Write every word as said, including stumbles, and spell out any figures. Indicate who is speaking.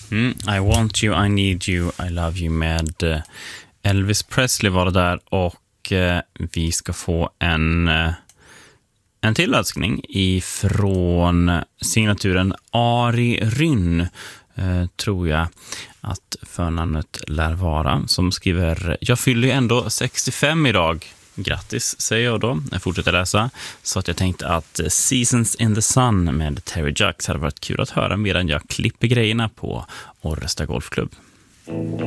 Speaker 1: Mm, I want you, I need you, I love you med eh, Elvis Presley var det där, och eh, vi ska få en eh, en till önskning ifrån signaturen Ari Rynn, eh, tror jag att förnamnet lär vara, som skriver: jag fyller ju ändå sextiofem idag. Grattis, säger jag då. Jag fortsätter läsa. Så att jag tänkte att Seasons in the Sun med Terry Jacks hade varit kul att höra medan jag klipper grejerna på Orresta Golfklubb.